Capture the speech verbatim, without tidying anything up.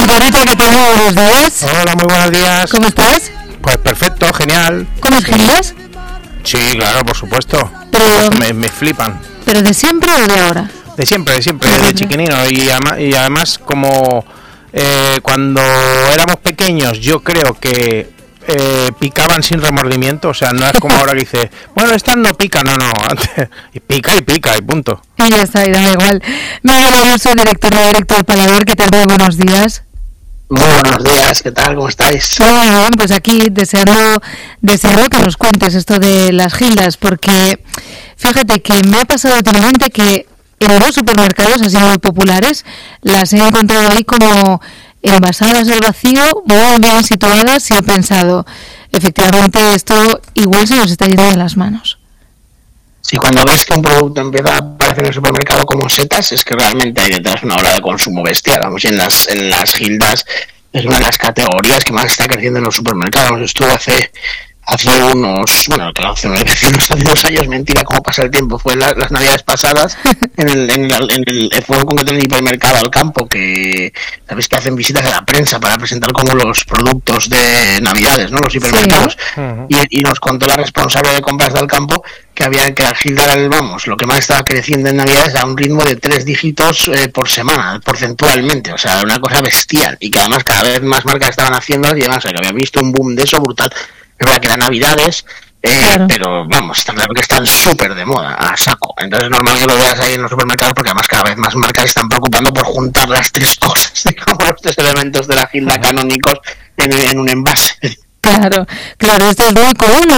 Gorrita, ¿qué tal? Buenos días. Hola, muy buenos días. ¿Cómo estás? Pues perfecto, genial. ¿Comes gildas? Sí, claro, por supuesto. Pero, me, me flipan. ¿Pero de siempre o de ahora? De siempre, de siempre, desde chiquinino. Y además, y además como eh, cuando éramos pequeños, yo creo que eh, picaban sin remordimiento. O sea, no es como ahora que dices, bueno, estas no pican, no, no. Y pica y pica y punto. Y ya está, y da igual. Miguel Alonso, director de Directo del Paladar, ¿qué tal? Buenos días. Muy buenos días, ¿qué tal? ¿Cómo estáis? Muy bien, pues aquí deseando, deseando que nos cuentes esto de las gildas, porque fíjate que me ha pasado últimamente que en los supermercados así muy populares las he encontrado ahí como envasadas al vacío, muy bien situadas, y he pensado, efectivamente esto igual se nos está yendo de las manos. Sí, cuando ves que un producto empieza a aparecer en el supermercado como setas, es que realmente hay detrás una ola de consumo bestial. Vamos, y en las, en las gildas es una de las categorías que más está creciendo en los supermercados. Estuve hace hace unos, bueno, que hace unos, hace dos años, mentira, cómo pasa el tiempo, fue la, las navidades pasadas, en el, en el, en el fue un concreto en el hipermercado Al Campo, que sabéis que hacen visitas a la prensa para presentar como los productos de navidades, ¿no? Los hipermercados. Sí. Uh-huh. y, y nos contó la responsable de compras de Al Campo que había que la gilda, vamos, lo que más estaba creciendo en navidades a un ritmo de tres dígitos eh, por semana, porcentualmente, o sea, una cosa bestial, y que además cada vez más marcas estaban haciendo, y además, o sea, que había visto un boom de eso brutal. Es verdad que eran navidades, eh, claro. Pero vamos, está claro que están súper de moda, a saco. Entonces normal que lo veas ahí en los supermercados, porque además cada vez más marcas están preocupando por juntar las tres cosas, digamos, los tres elementos de la gilda canónicos en, en un envase. Claro, claro, esto es muy común,